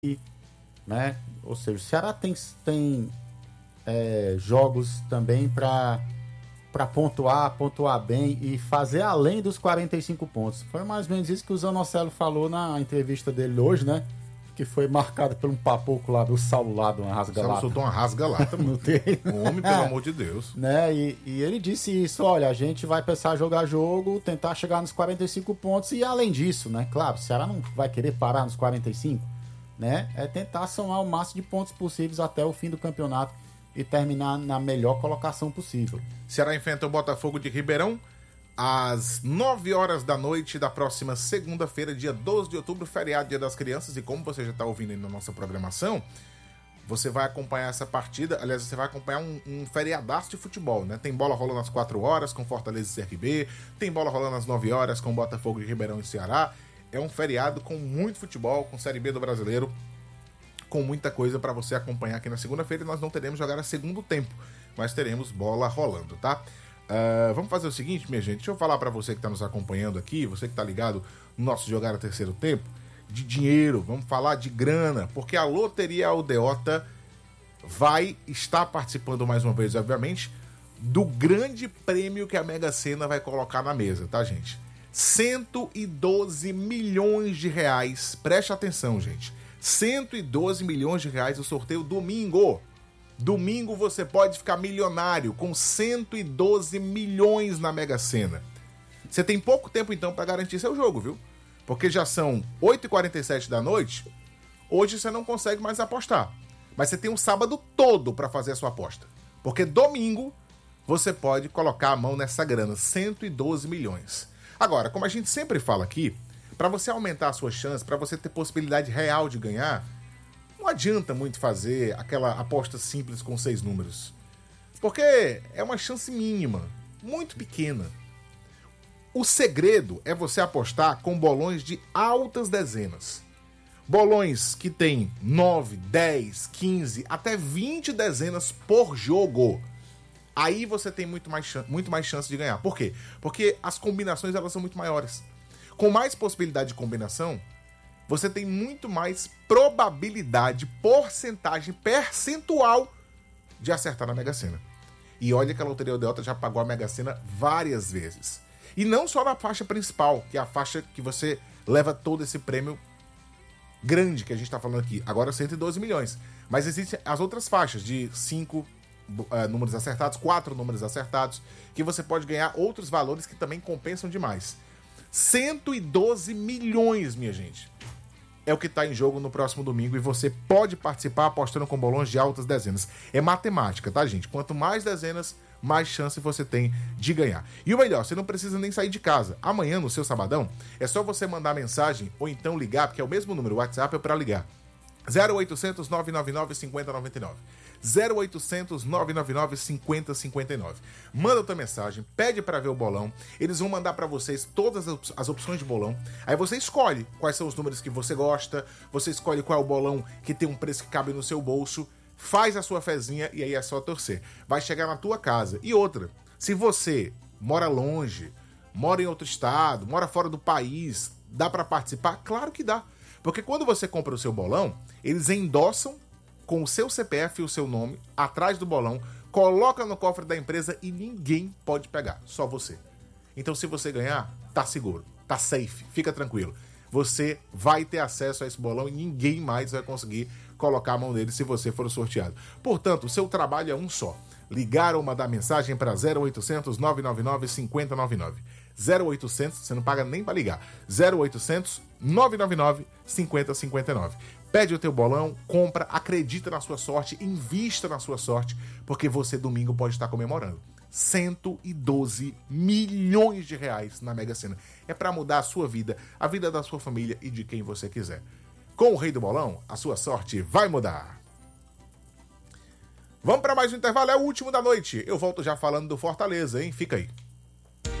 né? Ou seja, o Ceará tem jogos também para pontuar bem e fazer além dos 45 pontos. Foi mais ou menos isso que o Zanocelo falou na entrevista dele hoje, né? Que foi marcado por um papoco lá do Saulo lá, de uma rasga-lata. O Saulo soltou uma rasga-lata, no treino. O homem, pelo amor de Deus. Né? E ele disse isso, olha, a gente vai pensar jogar jogo, tentar chegar nos 45 pontos e além disso, né? Claro, o Ceará não vai querer parar nos 45, né? É tentar somar o máximo de pontos possíveis até o fim do campeonato e terminar na melhor colocação possível. Ceará enfrenta o Botafogo de Ribeirão às 9 horas da noite da próxima segunda-feira, dia 12 de outubro, feriado, Dia das Crianças. E como você já está ouvindo aí na nossa programação, você vai acompanhar essa partida. Aliás, você vai acompanhar um feriadaço de futebol, né? Tem bola rolando às 4 horas com Fortaleza e CRB, tem bola rolando às 9 horas com Botafogo de Ribeirão e Ceará. É um feriado com muito futebol, com Série B do Brasileiro, com muita coisa para você acompanhar aqui na segunda-feira. E nós não teremos jogar a segundo tempo, mas teremos bola rolando, tá? Vamos fazer o seguinte, minha gente. Deixa eu falar para você que está nos acompanhando aqui, você que está ligado no nosso Jogar a Terceiro Tempo, de dinheiro, vamos falar de grana, porque a Loteria Aldeota vai estar participando mais uma vez, obviamente, do grande prêmio que a Mega Sena vai colocar na mesa, tá, gente? 112 milhões de reais. Preste atenção, gente. 112 milhões de reais o sorteio domingo. Domingo você pode ficar milionário com 112 milhões na Mega Sena. Você tem pouco tempo então para garantir seu jogo, viu? Porque já são 8h47 da noite. Hoje você não consegue mais apostar. Mas você tem um sábado todo para fazer a sua aposta. Porque domingo você pode colocar a mão nessa grana, 112 milhões. Agora, como a gente sempre fala aqui, para você aumentar a sua chance, para você ter possibilidade real de ganhar, não adianta muito fazer aquela aposta simples com 6 números. Porque é uma chance mínima, muito pequena. O segredo é você apostar com bolões de altas dezenas. Bolões que tem 9, 10, 15, até 20 dezenas por jogo. Aí você tem muito mais chance de ganhar. Por quê? Porque as combinações elas são muito maiores. Com mais possibilidade de combinação, você tem muito mais probabilidade, porcentagem percentual de acertar na Mega Sena. E olha que a Loteria Aldeota já pagou a Mega Sena várias vezes. E não só na faixa principal, que é a faixa que você leva todo esse prêmio grande que a gente está falando aqui. Agora 112 milhões. Mas existem as outras faixas de 5 números acertados, 4 números acertados, que você pode ganhar outros valores que também compensam demais. 112 milhões, minha gente. É o que está em jogo no próximo domingo e você pode participar apostando com bolões de altas dezenas. É matemática, tá, gente? Quanto mais dezenas, mais chance você tem de ganhar. E o melhor, você não precisa nem sair de casa. Amanhã, no seu sabadão, é só você mandar mensagem ou então ligar, porque é o mesmo número, o WhatsApp é para ligar. 0800 999 5099. 0800 999 5059. Manda tua mensagem, pede para ver o bolão. Eles vão mandar para vocês todas as opções de bolão. Aí você escolhe quais são os números que você gosta. Você escolhe qual é o bolão que tem um preço que cabe no seu bolso. Faz a sua fezinha e aí é só torcer. Vai chegar na tua casa. E outra, se você mora longe, mora em outro estado, mora fora do país, dá para participar? Claro que dá. Porque quando você compra o seu bolão, eles endossam com o seu CPF e o seu nome atrás do bolão, coloca no cofre da empresa e ninguém pode pegar, só você. Então se você ganhar, tá seguro, tá safe, fica tranquilo. Você vai ter acesso a esse bolão e ninguém mais vai conseguir colocar a mão nele se você for sorteado. Portanto, o seu trabalho é um só. Ligar ou mandar mensagem para 0800 999 5099. 0800, você não paga nem para ligar. 0800 999 5059. Pede o teu bolão, compra, acredita na sua sorte, invista na sua sorte, porque você domingo pode estar comemorando 112 milhões de reais na Mega Sena. É para mudar a sua vida, a vida da sua família e de quem você quiser. Com o Rei do Bolão, a sua sorte vai mudar. Vamos para mais um intervalo, é o último da noite. Eu volto já falando do Fortaleza, hein? Fica aí.